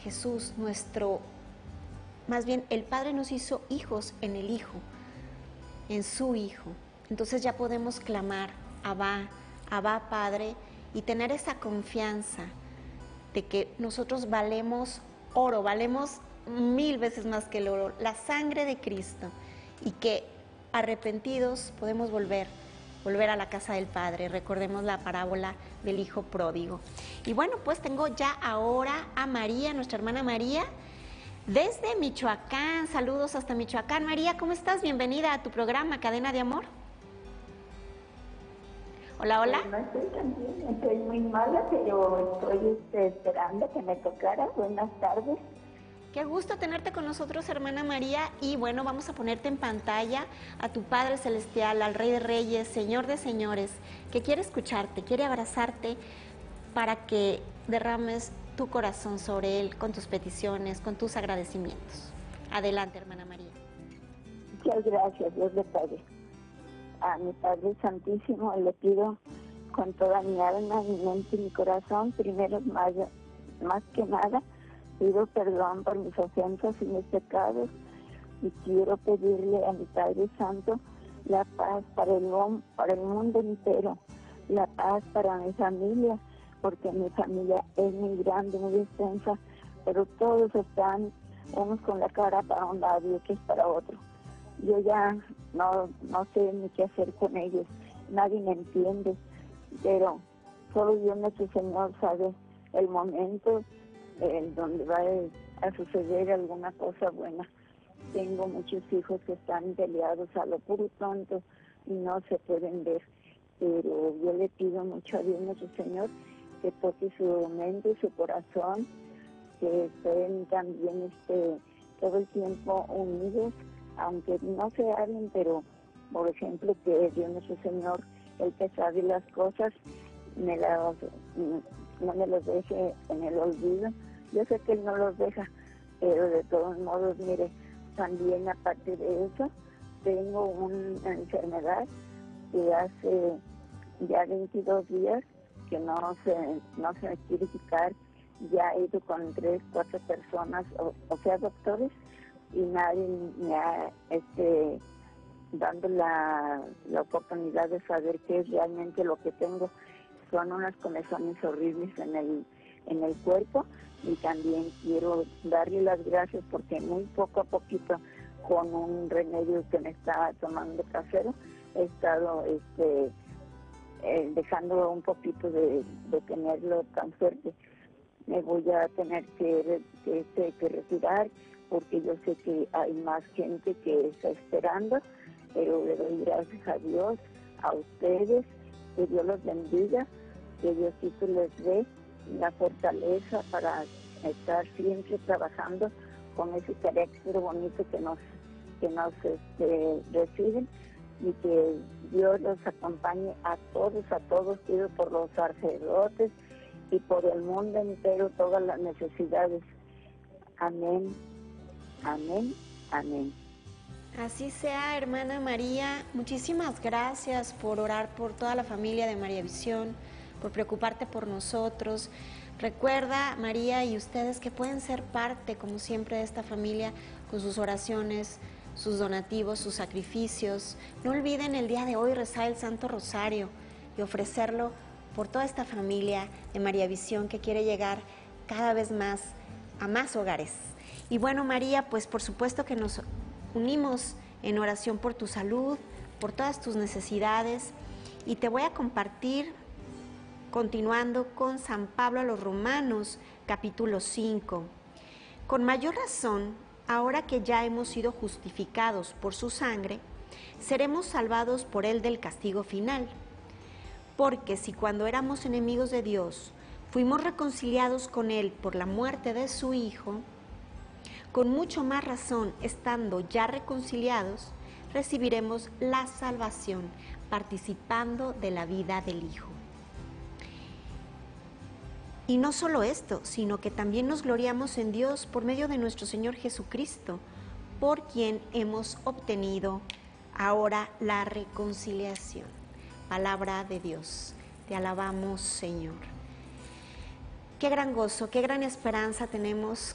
Jesús, más bien el Padre nos hizo hijos en el Hijo, en su Hijo. Entonces ya podemos clamar, Abba, Abba Padre, y tener esa confianza de que nosotros valemos oro, valemos 1000 veces más que el oro, la sangre de Cristo, y que arrepentidos podemos volver a la casa del Padre. Recordemos la parábola del Hijo pródigo. Y bueno, pues tengo ya ahora a María, nuestra hermana María, desde Michoacán. Saludos hasta Michoacán. María, ¿cómo estás? Bienvenida a tu programa, Cadena de Amor. Hola, hola. No estoy tan bien, estoy muy mala, pero estoy esperando que me tocara. Buenas tardes. Qué gusto tenerte con nosotros, hermana María, y bueno, vamos a ponerte en pantalla a tu Padre Celestial, al Rey de Reyes, Señor de Señores, que quiere escucharte, quiere abrazarte para que derrames tu corazón sobre Él con tus peticiones, con tus agradecimientos. Adelante, hermana María. Muchas gracias, Dios le pague. A mi Padre Santísimo le pido con toda mi alma, mi mente y mi corazón, primero más que nada, pido perdón por mis ofensas y mis pecados, y quiero pedirle a mi Padre Santo la paz para el mundo entero, la paz para mi familia, porque mi familia es muy grande, muy extensa, pero todos están unos con la cara para un lado y otros para otro. Yo ya no sé ni qué hacer con ellos, nadie me entiende, pero solo Dios nuestro Señor sabe el momento donde va a suceder alguna cosa buena. Tengo muchos hijos que están peleados a lo puro tonto y no se pueden ver, pero yo le pido mucho a Dios nuestro Señor que toque su mente y su corazón, que estén también todo el tiempo unidos, aunque no se hablen, pero por ejemplo que Dios nuestro Señor, el que sabe las cosas, no me los deje en el olvido. Yo sé que Él no los deja, pero de todos modos, mire, también aparte de eso, tengo una enfermedad que hace ya 22 días que no se quiere quitar. Ya he ido con 3, 4 personas, o sea, doctores, y nadie me ha dando la oportunidad de saber qué es realmente lo que tengo. Son unas comezones horribles en el cuerpo, y también quiero darle las gracias porque muy poco a poquito, con un remedio que me está tomando casero, he estado dejando un poquito de tenerlo tan fuerte. Me voy a tener que retirar, porque yo sé que hay más gente que está esperando, pero le doy gracias a Dios, a ustedes, que Dios los bendiga, que Diosito les dé la fortaleza para estar siempre trabajando con ese carácter bonito que nos reciben, y que Dios los acompañe a todos, pido por los sacerdotes y por el mundo entero todas las necesidades. Amén, amén, amén. Así sea, hermana María. Muchísimas gracias por orar por toda la familia de María Visión, por preocuparte por nosotros. Recuerda, María, y ustedes, que pueden ser parte, como siempre, de esta familia con sus oraciones, sus donativos, sus sacrificios. No olviden el día de hoy rezar el Santo Rosario y ofrecerlo por toda esta familia de María Visión, que quiere llegar cada vez más a más hogares. Y bueno, María, pues por supuesto que nos unimos en oración por tu salud, por todas tus necesidades, y te voy a compartir, continuando con San Pablo a los Romanos, capítulo 5. Con mayor razón, ahora que ya hemos sido justificados por su sangre, seremos salvados por él del castigo final. Porque si cuando éramos enemigos de Dios, fuimos reconciliados con él por la muerte de su Hijo, con mucho más razón, estando ya reconciliados, recibiremos la salvación, participando de la vida del Hijo. Y no solo esto, sino que también nos gloriamos en Dios por medio de nuestro Señor Jesucristo, por quien hemos obtenido ahora la reconciliación. Palabra de Dios. Te alabamos, Señor. Qué gran gozo, qué gran esperanza tenemos